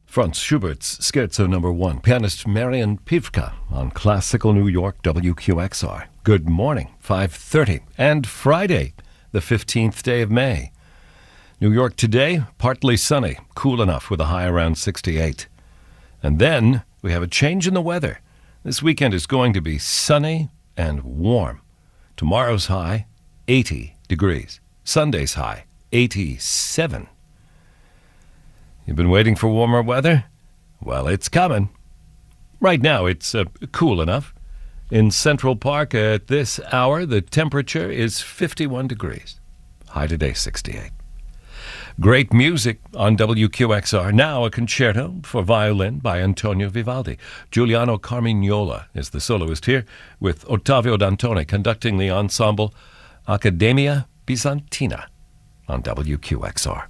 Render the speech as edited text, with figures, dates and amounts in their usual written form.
Franz Schubert's Scherzo No. 1. Pianist Marian Pivka on Classical New York WQXR. Good morning, 5:30. And Friday, the 15th day of May. New York today, partly sunny, cool enough with a high around 68. And then we have a change in the weather. This weekend is going to be sunny and warm. Tomorrow's high, 80 degrees. Sunday's high, 87. You've been waiting for warmer weather? Well, it's coming. Right now, it's cool enough. In Central Park at this hour, the temperature is 51 degrees. High today, 68. Great music on WQXR. Now a concerto for violin by Antonio Vivaldi. Giuliano Carmignola is the soloist here, with Ottavio Dantone conducting the ensemble Accademia Bizantina on WQXR.